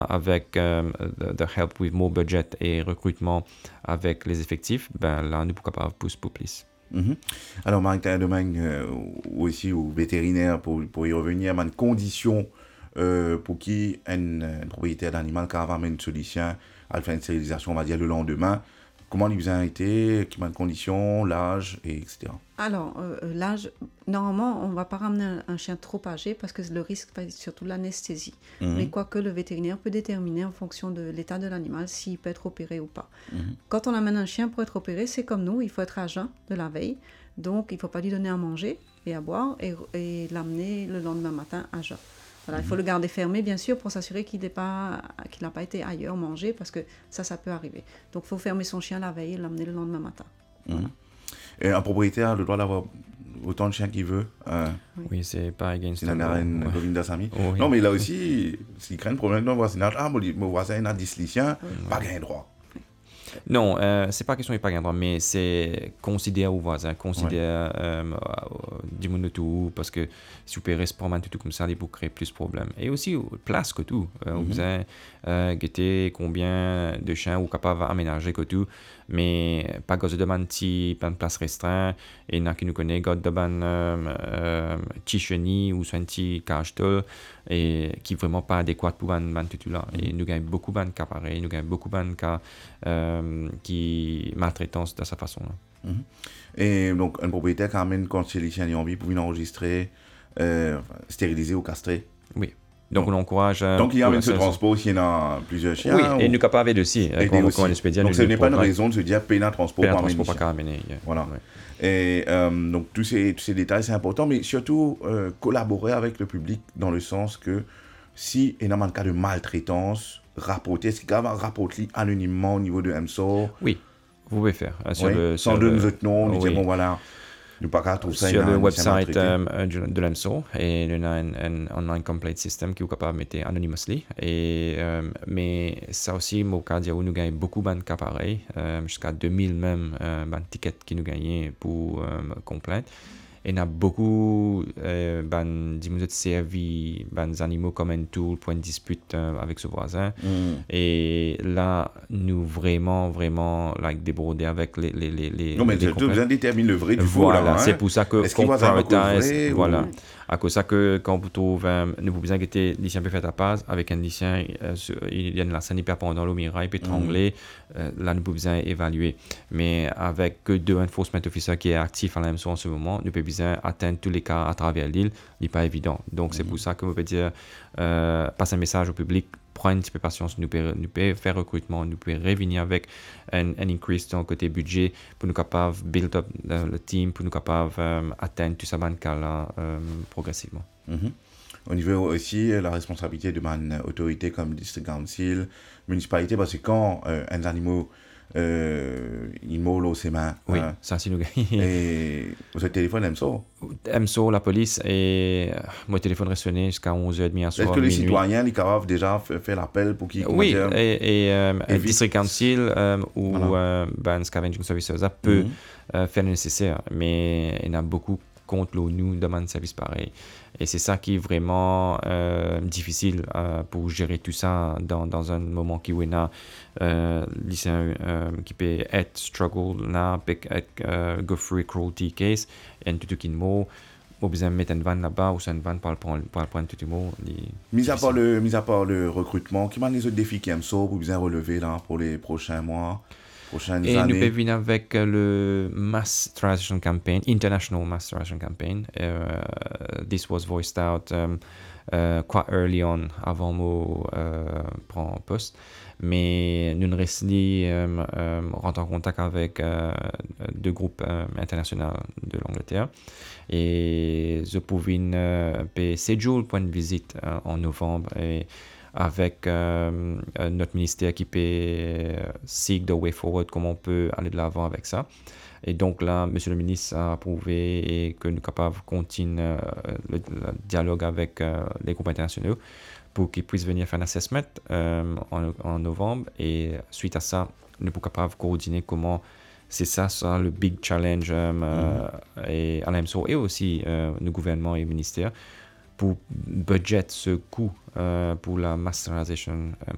avec the help with more budget et recrutement avec les effectifs, ben là, nous sommes capables de pousser pour plus. Mhm. Alors, Marc, tu as un domaine aussi au vétérinaire pour y revenir, mais une condition pour qui un propriétaire d'animal qui va une solution à faire une stérilisation, on va dire, le lendemain. Comment il vous a été, quelles conditions, l'âge, etc. Alors, l'âge, normalement, on ne va pas ramener un chien trop âgé parce que le risque va être surtout l'anesthésie. Mais quoique le vétérinaire peut déterminer en fonction de l'état de l'animal s'il peut être opéré ou pas. Quand on amène un chien pour être opéré, c'est comme nous, il faut être à jeun de la veille. Donc, il ne faut pas lui donner à manger et à boire et l'amener le lendemain matin à jeun. Voilà, il faut le garder fermé, bien sûr, pour s'assurer qu'il n'a pas été ailleurs manger, parce que ça peut arriver. Donc, il faut fermer son chien la veille et l'amener le lendemain matin. Voilà. Et un propriétaire a le droit d'avoir autant de chiens qu'il veut. Oui, c'est pas against. C'est la reine Govinda Sami. Oui. Non, mais là aussi, s'il crée un problème dans le voisinage, mon voisin a 10 lichiens, pas gain droit. Non, c'est pas question de pas droit, mais c'est considérer aux voisins, considérer du monde tout, parce que si vous payez pour tout comme ça, il peut créer plus de problèmes. Et aussi, place que tout. Vous avez guetter combien de chiens vous capable d'aménager que tout, mais pas de demande si pas de place restreinte, et il y en a qui nous connaissent, de demande petit chenille ou soit un petit cage-tol, et qui vraiment pas adéquat pour ban tout là. Et nous gagnons beaucoup de cas pareils, nous gagnons beaucoup de cas qui maltraitance de cette façon-là. Et donc, un propriétaire, quand même, quand c'est les chiens ont envie, pour venir enregistrer, stériliser ou castrer. Oui. Donc, on encourage. Donc, il y a même ce transport s'il y en a plusieurs chiens. Oui, et nous capables aussi. Donc, ce n'est pas une raison de se dire payer un transport pour amener. Pas amener. Voilà. Ouais. Et donc, tous ces détails, c'est important, mais surtout, collaborer avec le public dans le sens que si il y a un cas de maltraitance, rapporter, est-ce qu'il y a un rapport anonymement au niveau de MSO? Oui, vous pouvez faire. Sans donner notre nom, nous dire, bon, voilà. Sur le website de l'EMSO, et il y a un online complaint system qui est capable de mettre anonymously. Mais ça aussi, au cas où nous gagnons beaucoup de cas pareils, jusqu'à 2000 même de tickets qui nous gagnent pour complaint. Et il y a beaucoup de servi des animaux comme un tool pour une dispute avec ce voisin. Et là, nous vraiment déborder avec les non, mais tu as besoin de déterminer le vrai du faux. Voilà, là, c'est pour ça que est-ce qu'il va prioritize, voilà. À cause ça que quand vous trouvez, nous vous besoin que les lycéens peuvent faire ta passe avec un lycéen, il y a une la scène hyper pendant le mirail, peut étrangler, là nous pouvons besoin évaluer. Mais avec que deux enforcement officers qui est actif à la MSO en ce moment, nous pouvons besoin atteindre tous les cas à travers l'île, il n'est pas évident. Donc c'est pour ça que vous pouvez dire, passer un message au public, prendre un petit peu de patience, nous pouvons faire recrutement, nous pouvons revenir avec un increase dans le côté budget pour nous capables de build up le team, pour nous capables atteindre tout ça dans le cas là progressivement. Au niveau aussi, la responsabilité de ma autorité comme District Council, municipalité, parce que quand un animal il molle ses mains. Oui, ça c'est nous gagnons. Et votre téléphone MSO MSO, la police, et mon téléphone reste sonné jusqu'à 11h30 à soir. Est-ce que les citoyens, ils peuvent déjà faire l'appel pour qu'ils... Oui, et District Council ou Scavenging Services peut faire le nécessaire, mais il y en a beaucoup contre l'ONU demandent un service pareil. Et c'est ça qui est vraiment difficile pour gérer tout ça dans un moment qui où il y a lycéen qui peut être struggle là, peut être go through a cruelty case, et tout qui mot, ou besoin de mettre une vanne là-bas ou c'est une vanne pour le prendre tout le mot. Mis à part le recrutement, qui sont les autres défis qui aiment ça pour bien relever là pour les prochains mois? Et nous pouvons venir avec le Mass Sterilization Campaign, International Mass Sterilization Campaign. This was voiced out quite early on, avant moi prendre poste. Mais nous rentrons en contact avec deux groupes internationaux de l'Angleterre. Et je pouvais payer 7 jours pour une visite en novembre. Et avec notre ministère qui peut seek the way forward, comment on peut aller de l'avant avec ça. Et donc là, monsieur le ministre a approuvé et que nous sommes capables de continuer le dialogue avec les groupes internationaux pour qu'ils puissent venir faire un assessment en novembre. Et suite à ça, nous sommes capables de coordonner comment c'est ça le big challenge et à l'AMSO et aussi le gouvernement et le ministère pour budget ce coût pour la Mass Sterilization